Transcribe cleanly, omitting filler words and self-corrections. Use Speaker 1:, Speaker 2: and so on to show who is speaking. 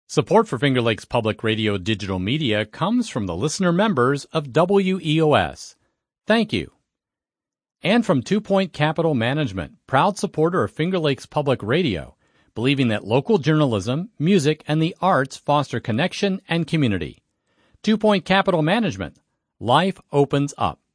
Speaker 1: Support for Finger Lakes Public Radio digital media comes from the listener members of WEOS. Thank you. And from 2 Point Capital Management, proud supporter of Finger Lakes Public Radio, believing that local journalism, music, and the arts foster connection and community. 2 Point Capital Management. Life opens up.